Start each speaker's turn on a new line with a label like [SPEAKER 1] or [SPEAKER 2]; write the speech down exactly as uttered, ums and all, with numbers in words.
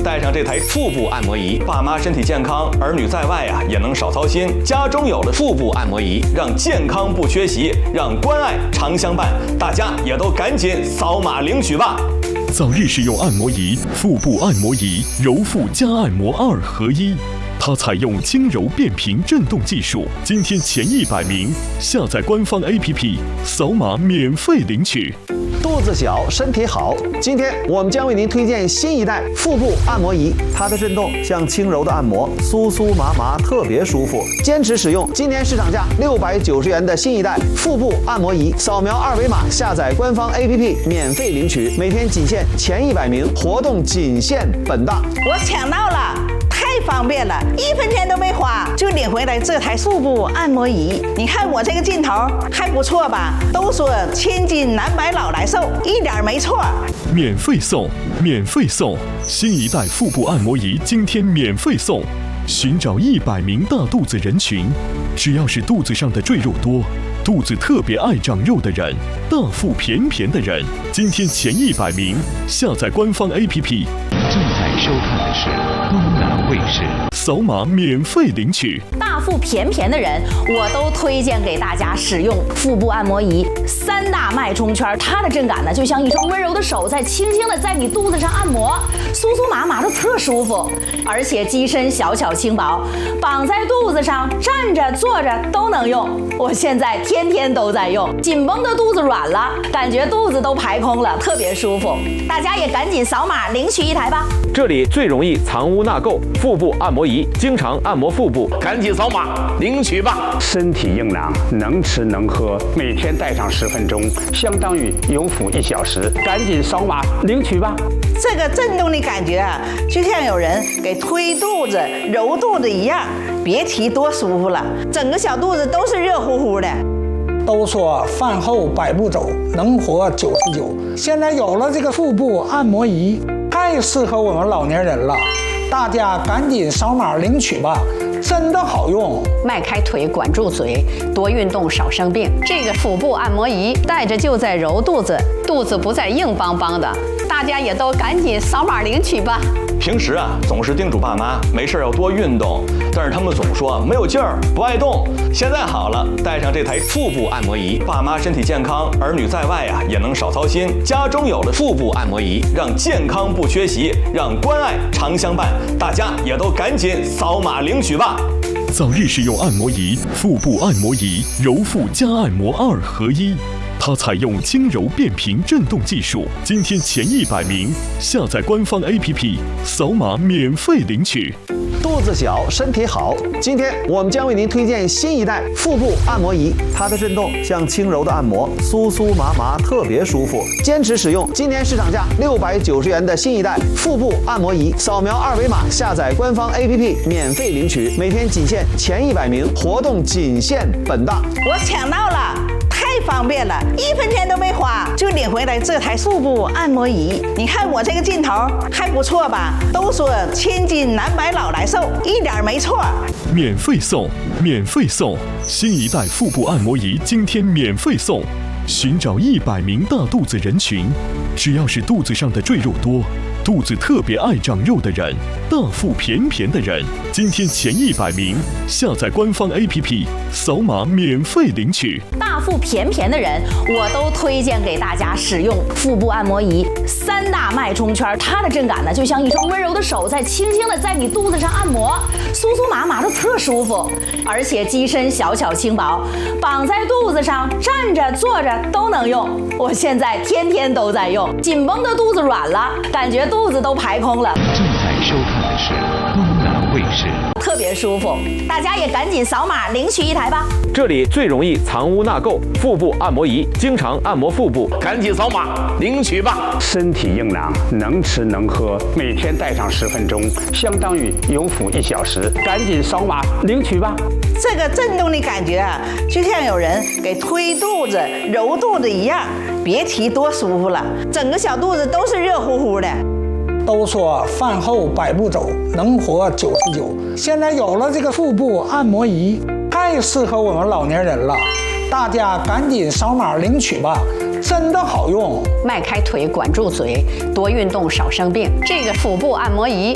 [SPEAKER 1] 带上这台腹部按摩仪，爸妈身体健康，儿女在外啊也能少操心。家中有了腹部按摩仪，让健康不缺席，让关爱常相伴。大家也都赶紧扫码领取吧！
[SPEAKER 2] 早日使用按摩仪，腹部按摩仪，揉腹加按摩二合一。它采用轻柔变频震动技术，今天前一百名下载官方 A P P， 扫码免费领取。
[SPEAKER 3] 肚子小，身体好。今天我们将为您推荐新一代腹部按摩仪，它的震动像轻柔的按摩，酥酥麻麻，特别舒服。坚持使用，今年市场价六百九十元的新一代腹部按摩仪，扫描二维码下载官方 A P P 免费领取，每天仅限前一百名，活动仅限本档。
[SPEAKER 4] 我抢到了！太方便了，一分钱都没花就领回来这台腹部按摩仪。你看我这个劲头还不错吧？都说千金难买老来瘦，一点没错。
[SPEAKER 2] 免费送，免费送！新一代腹部按摩仪今天免费送。寻找一百名大肚子人群，只要是肚子上的赘肉多，肚子特别爱长肉的人，大腹便便的人，今天前一百名下载官方 A P P。
[SPEAKER 5] 正在收看的是东南卫视，
[SPEAKER 2] 扫码免费领取。
[SPEAKER 6] 大腹便便的人，我都推荐给大家使用腹部按摩仪。三大脉冲圈，它的震感呢，就像一双温柔的手在轻轻的在你肚子上按摩，酥酥麻麻的特舒服。而且机身小巧轻薄，绑在肚子上，站着坐着都能用。我现在天天都在用，紧绷的肚子软了，感觉肚子都排空了，特别舒服。大家也赶紧扫码领取一台吧。
[SPEAKER 7] 这里最容易藏污纳垢，腹部按摩仪，经常按摩腹部，赶紧扫码领取吧！
[SPEAKER 8] 身体硬朗，能吃能喝，每天戴上十分钟，相当于有腹一小时，赶紧扫码领取吧！
[SPEAKER 4] 这个震动的感觉啊，就像有人给推肚子、揉肚子一样，别提多舒服了，整个小肚子都是热乎乎的。
[SPEAKER 9] 都说饭后百步走，能活九十九。现在有了这个腹部按摩仪，太适合我们老年人了，大家赶紧扫码领取吧，真的好用。
[SPEAKER 10] 迈开腿，管住嘴，多运动少生病。这个腹部按摩仪带着就在揉肚子，肚子不再硬邦邦的，大家也都赶紧扫码领取吧。
[SPEAKER 1] 平时啊，总是叮嘱爸妈没事要多运动，但是他们总说没有劲儿，不爱动。现在好了，带上这台腹部按摩仪，爸妈身体健康，儿女在外啊也能少操心。家中有了腹部按摩仪，让健康不缺席，让关爱常相伴。大家也都赶紧扫码领取吧！
[SPEAKER 2] 早日使用按摩仪，腹部按摩仪，揉腹加按摩二合一。它采用轻柔变频震动技术，今天前一百名下载官方 A P P， 扫码免费领取。
[SPEAKER 3] 肚子小，身体好。今天我们将为您推荐新一代腹部按摩仪，它的震动像轻柔的按摩，酥酥麻麻，特别舒服。坚持使用，今年市场价六百九十元的新一代腹部按摩仪，扫描二维码下载官方 A P P 免费领取，每天仅限前一百名，活动仅限本档。
[SPEAKER 4] 我抢到了！太方便了，一分钱都没花就领回来这台腹部按摩仪。你看我这个劲头还不错吧？都说千金难买老来瘦，一点没错。
[SPEAKER 2] 免费送，免费送！新一代腹部按摩仪今天免费送。寻找一百名大肚子人群，只要是肚子上的赘肉多，肚子特别爱长肉的人，大腹便便的人，今天前一百名下载官方 A P P， 扫码免费领取。
[SPEAKER 6] 大腹便便的人，我都推荐给大家使用腹部按摩仪。三大脉冲圈，它的震感呢，就像一双温柔的手在轻轻的在你肚子上按摩，酥酥麻麻的特舒服。而且机身小巧轻薄，绑在肚子上，站着坐着都能用。我现在天天都在用，紧绷的肚子软了，感觉肚子都排空了。
[SPEAKER 5] 正在收看的是东南卫视，
[SPEAKER 6] 特别舒服。大家也赶紧扫码领取一台吧。
[SPEAKER 7] 这里最容易藏污纳垢，腹部按摩仪，经常按摩腹部，赶紧扫码领取吧！
[SPEAKER 8] 身体硬朗，能吃能喝，每天戴上十分钟，相当于有腹一小时，赶紧扫码领取吧！
[SPEAKER 4] 这个震动的感觉啊，就像有人给推肚子、揉肚子一样，别提多舒服了，整个小肚子都是热乎乎的。
[SPEAKER 9] 都说饭后百步走，能活九十九。现在有了这个腹部按摩仪，太适合我们老年人了，大家赶紧扫码领取吧，真的好用。
[SPEAKER 10] 迈开腿，管住嘴，多运动少生病。这个腹部按摩仪